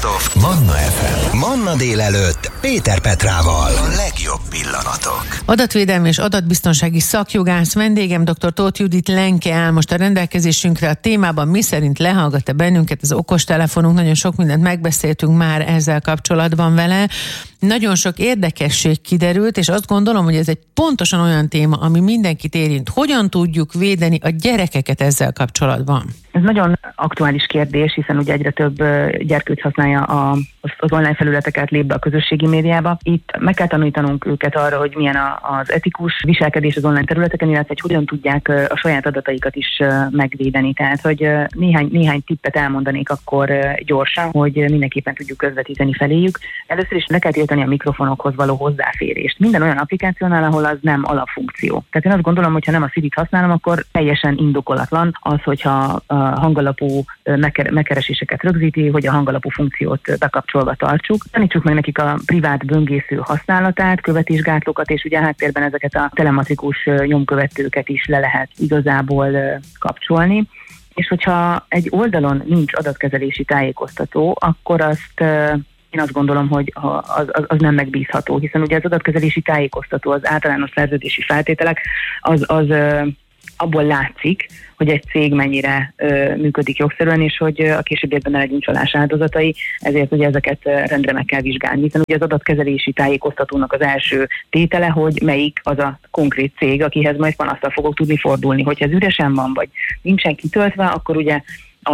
Best of Manna FM. Manna délelőtt Péter Petrával. A legjobb pillanatok. Adatvédelmi és adatbiztonsági szakjogász vendégem dr. Tóth Judit Lenke áll most a rendelkezésünkre a témában, miszerint lehallgat-e bennünket az okostelefonunk. Nagyon sok mindent megbeszéltünk már ezzel kapcsolatban vele. Nagyon sok érdekesség kiderült, és azt gondolom, hogy ez egy pontosan olyan téma, ami mindenkit érint. Hogyan tudjuk védeni a gyerekeket ezzel kapcsolatban? Ez nagyon aktuális kérdés, hiszen ugye egyre több gyerkőc használja az online felületeket, lép be a közösségi médiába. Itt meg kell tanítanunk őket arra, hogy milyen az etikus viselkedés az online területeken, illetve hogy hogyan tudják a saját adataikat is megvédeni. Tehát, hogy néhány tippet elmondanék akkor gyorsan, hogy mindenképpen tudjuk közvetíteni feléjük. Először is le kell tiltani a mikrofonokhoz való hozzáférést. Minden olyan applikációnál, ahol az nem alapfunkció. Tehát én azt gondolom, hogy ha nem a Siri-t használom, akkor teljesen indokolatlan az, hogyha hangalapú megkereséseket rögzíti, hogy a hangalapú funkciót bekapcsolva tartsuk. Tanítsuk meg nekik a privát böngésző használatát, követésgátlókat, és ugye háttérben ezeket a telematrikus nyomkövetőket is le lehet igazából kapcsolni. És hogyha egy oldalon nincs adatkezelési tájékoztató, akkor én azt gondolom, hogy az nem megbízható, hiszen ugye az adatkezelési tájékoztató, az általános szerződési feltételek, az abból látszik, hogy egy cég mennyire működik jogszerűen, és hogy a későbbiekben ne legyünk csalás áldozatai, ezért ugye ezeket rendre meg kell vizsgálni. Hiszen ugye az adatkezelési tájékoztatónak az első tétele, hogy melyik az a konkrét cég, akihez majd panasztal fogok tudni fordulni. Hogyha ez üresen van, vagy nincsen kitöltve, akkor ugye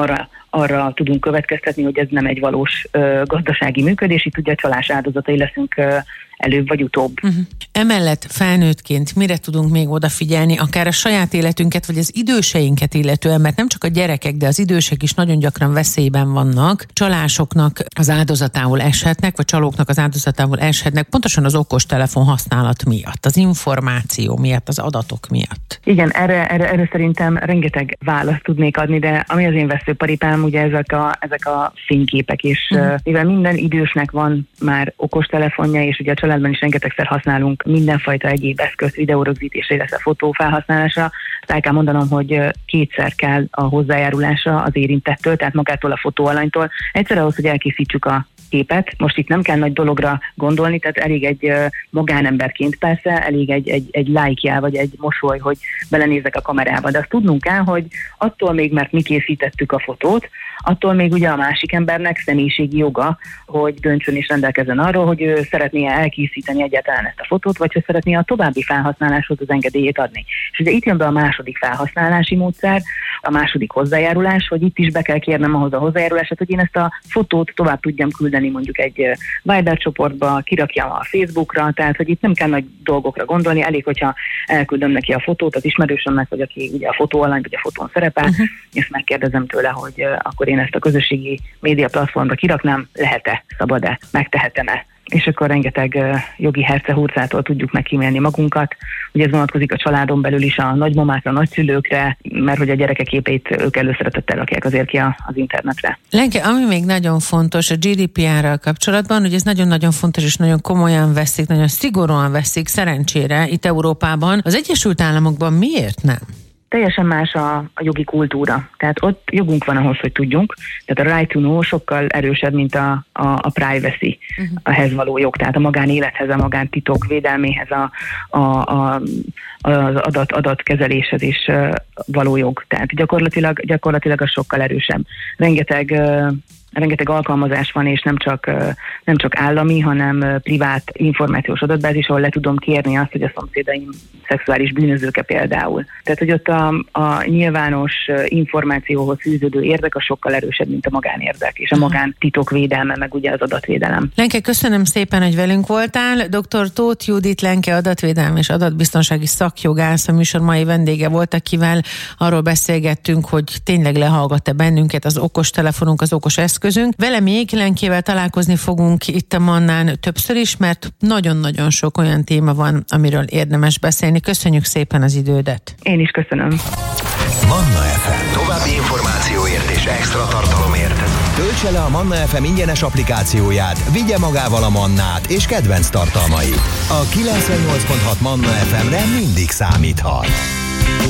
arra tudunk következtetni, hogy ez nem egy valós gazdasági működés, itt ugye csalás áldozatai leszünk előbb vagy utóbb. Emellett felnőttként mire tudunk még odafigyelni, akár a saját életünket, vagy az időseinket illetően, mert nem csak a gyerekek, de az idősek is nagyon gyakran veszélyben vannak, csalásoknak az áldozatául eshetnek, vagy csalóknak az áldozatául eshetnek, pontosan az okostelefon használat miatt, az információ miatt, az adatok miatt. Igen, erre szerintem rengeteg választ tudnék adni, de ami az én veszőparipám, ugye ezek a fényképek, és mivel minden idősnek van már okostelefonja, és ugye a családban is rengetegszer használunk mindenfajta egyéb eszközt videórögzítésre, illetve fotófelhasználásra. El kell mondanom, hogy kétszer kell a hozzájárulása az érintettől, tehát magától a fotóalanytól. Egyszer ahhoz, hogy elkészítsük a képet. Most itt nem kell nagy dologra gondolni, tehát elég egy magánemberként persze, elég egy like-jel, vagy egy mosoly, hogy belenézek a kamerába. De azt tudnunk kell, hogy attól még, mert mi készítettük a fotót, attól még ugye a másik embernek személyiségi joga, hogy döntsön és rendelkezzen arról, hogy ő szeretné elkészíteni egyáltalán ezt a fotót, vagy hogy szeretné a további felhasználáshoz az engedélyét adni. És ugye itt jön be a második felhasználási módszer, a második hozzájárulás, hogy itt is be kell kérnem ahhoz a hozzájárulását, hogy én ezt a fotót tovább tudjam küldeni mondjuk egy Viber csoportba, kirakjam a Facebookra, tehát hogy itt nem kell nagy dolgokra gondolni, elég, hogyha elküldöm neki a fotót az ismerősömnek, vagy aki ugye a fotóalany, vagy a fotón szerepel, és megkérdezem tőle, hogy akkor én ezt a közösségi média platformra kiraknám, lehet-e, szabad-e, megtehetem-e. És akkor rengeteg jogi herce-hurcától tudjuk megkímélni magunkat. Ugye ez vonatkozik a családon belül is a nagymamákra, nagyszülőkre, mert hogy a gyerekek képeit ők előszeretettel rakják azért ki az internetre. Lenke, ami még nagyon fontos a GDPR-ral kapcsolatban, hogy ez nagyon-nagyon fontos és nagyon komolyan veszik, nagyon szigorúan veszik szerencsére itt Európában. Az Egyesült Államokban miért nem? Teljesen más a jogi kultúra. Tehát ott jogunk van ahhoz, hogy tudjunk. Tehát a right to know sokkal erősebb, mint a privacy, ehhez való jog. Tehát a magánélethez, a magántitok védelméhez, az adatkezeléshez is való jog. Tehát gyakorlatilag az sokkal erősebb. Rengeteg alkalmazás van, és nem csak állami, hanem privát információs adatbázis, ahol le tudom kérni azt, hogy a szomszédaim szexuális bűnözőke például. Tehát, hogy ott a nyilvános információhoz fűződő érdek a sokkal erősebb, mint a magánérdek, és a magántitok védelme, meg ugye az adatvédelem. Lenke, köszönöm szépen, hogy velünk voltál. Dr. Tóth Judit Lenke adatvédelmi és adatbiztonsági szakjogász a műsor mai vendége volt, akivel arról beszélgettünk, hogy tényleg lehallgat-e bennünket az okostelefonunk, az okos eszközünk. Vele még Lenkével találkozni fogunk itt a Mannán többször is, mert nagyon-nagyon sok olyan téma van, amiről érdemes beszélni. Köszönjük szépen az idődet. Én is köszönöm. Manna FM. További információért és extra tartalomért töltse le a Manna FM ingyenes applikációját, vigye magával a Mannát és kedvenc tartalmait. A 98.6 Manna FM-re mindig számíthat.